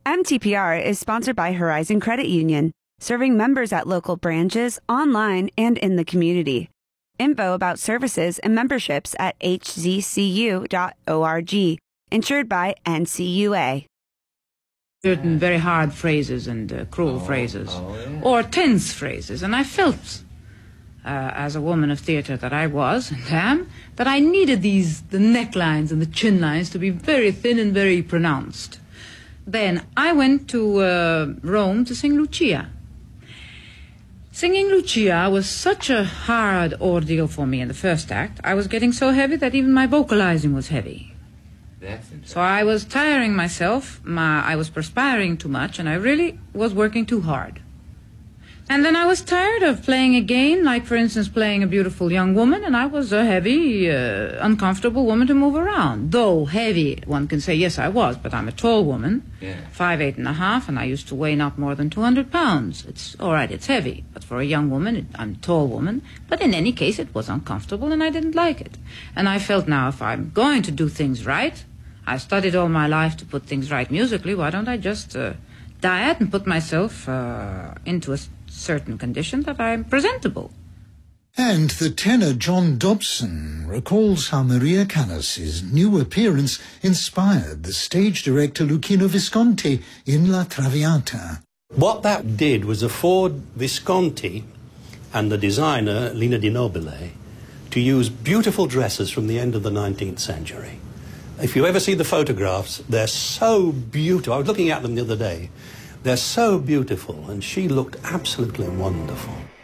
MTPR is sponsored by Horizon Credit Union, serving members at local branches, online, and in the community. Info about services and memberships at hzcu.org. Insured by NCUA. Certain very hard phrases and cruel phrases, or tense phrases, and I felt, as a woman of theatre that I was and am, that I needed the necklines and the chin lines to be very thin and very pronounced. Then I went to Rome to sing Lucia. Singing Lucia was such a hard ordeal for me in the first act. I was getting so heavy that even my vocalizing was heavy. So I was tiring myself, I was perspiring too much, and I really was working too hard. And then I was tired of playing a game, like, for instance, playing a beautiful young woman, and I was a heavy, uncomfortable woman to move around. Though heavy, one can say, yes, I was, but I'm a tall woman, 5'8½", and I used to weigh not more than 200 pounds. It's all right, it's heavy, but for a young woman, I'm a tall woman. But in any case, it was uncomfortable, and I didn't like it. And I felt, now, if I'm going to do things right, I studied all my life to put things right musically, why don't I just diet and put myself into a certain condition that I'm presentable. And the tenor John Dobson recalls how Maria Callas's new appearance inspired the stage director Luchino Visconti in La Traviata. What that did was afford Visconti and the designer Lina di Nobile to use beautiful dresses from the end of the 19th century. If you ever see the photographs, they're so beautiful. I was looking at them the other day. They're so beautiful, and she looked absolutely wonderful.